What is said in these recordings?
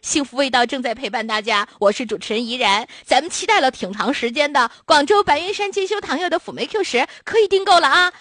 幸福味道正在陪伴大家，我是主持人怡然。咱们期待了挺长时间的广州白云山精修堂药的辅酶 Q10可以订购了啊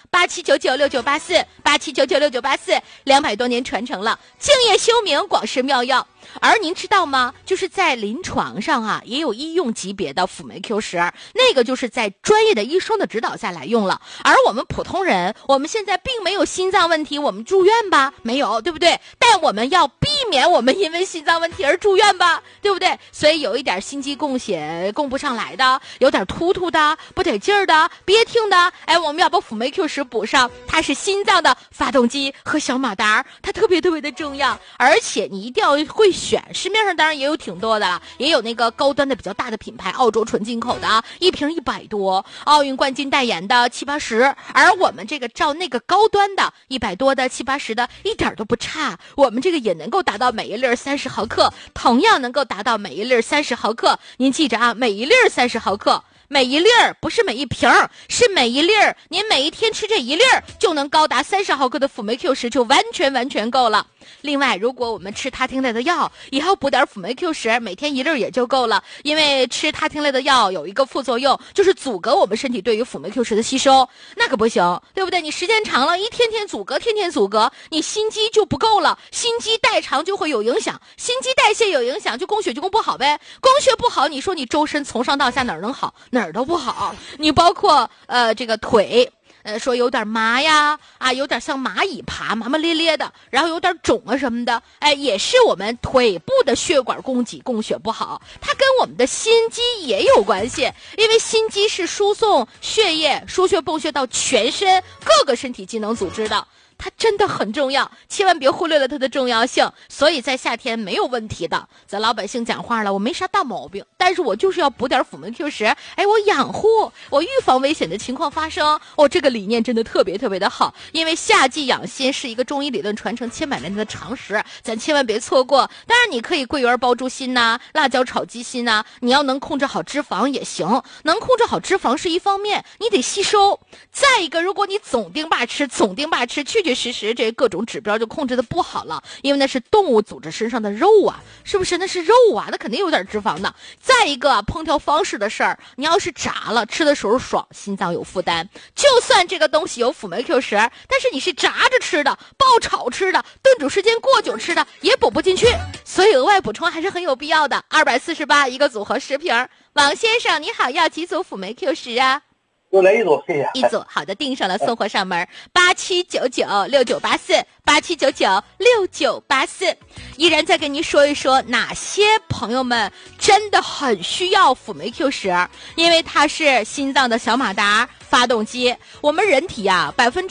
！87996984，87996984，200多年传承了，敬业修明，广施妙药。而您知道吗？就是在临床上啊，也有医用级别的辅酶 Q10，那个就是在专业的医生的指导下来用了。而我们普通人，我们现在并没有心脏问题，我们住院吧？没有，对不对？但我们要避免我们因为心脏问题而住院吧？对不对？所以有一点心肌供血供不上来的，有点突突的，不得劲儿的，憋挺的，哎，我们要把辅酶 Q10补上，它是心脏的发动机和小马达，它特别特别的重要。而且你一定要会选，市面上当然也有挺多的了，也有那个高端的比较大的品牌，澳洲纯进口的，一瓶100多，奥运冠军代言的70-80，而我们这个照那个高端的100多的70-80的一点都不差，我们这个也能够达到每一粒30毫克，同样能够达到每一粒30毫克。您记着啊，每一粒30毫克。每一粒儿不是每一瓶儿，是每一粒儿。您每一天吃这一粒儿，就能高达30毫克的辅酶 Q10，就完全够了。另外，如果我们吃他汀类的药，也要补点辅酶 Q10，每天一粒也就够了。因为吃他汀类的药有一个副作用，就是阻隔我们身体对于辅酶 Q10的吸收，那可不行，对不对？你时间长了，一天天阻隔，你心肌就不够了，心肌代偿就会有影响，心肌代谢有影响，就供血就供不好呗。供血不好，你说你周身从上到下哪儿能好？哪儿都不好。你包括这个腿。说有点麻呀，啊，有点像蚂蚁爬，麻麻咧咧的，然后有点肿啊什么的，哎，也是我们腿部的血管供给供血不好，它跟我们的心肌也有关系，因为心肌是输送血液、输血泵血到全身各个身体机能组织的。它真的很重要，千万别忽略了它的重要性。所以在夏天没有问题的，咱老百姓讲话了，我没啥大毛病，但是我就是要补点辅酶 Q10，哎，我养护，我预防危险的情况发生。这个理念真的特别的好，因为夏季养心是一个中医理论传承千百年的常识，咱千万别错过。当然你可以桂圆煲猪心呐，辣椒炒鸡心呐，你要能控制好脂肪也行，能控制好脂肪是一方面，你得吸收。再一个，如果你总丁霸吃，确实这各种指标就控制的不好了，因为那是动物组织身上的肉啊，是不是？那是肉啊，那肯定有点脂肪的。再一个烹调方式的事儿，你要是炸了，吃的时候爽，心脏有负担。就算这个东西有辅酶 Q10，但是你是炸着吃的、爆炒吃的、炖煮时间过久吃的，也补不进去，所以额外补充还是很有必要的。248一个组合10瓶。王先生你好，要几组辅酶 Q10啊？ 就来一组，谢谢。 一组，好的，订上了，送货上门。87996984，87996984。依然再跟您说一说哪些朋友们真的很需要辅酶 Q10，因为它是心脏的小马达、发动机。我们人体啊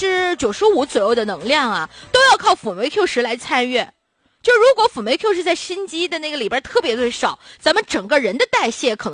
，95%左右的能量啊，都要靠辅酶 Q10来参与。就如果辅酶 Q10在心肌的那个里边特别少，咱们整个人的代谢可能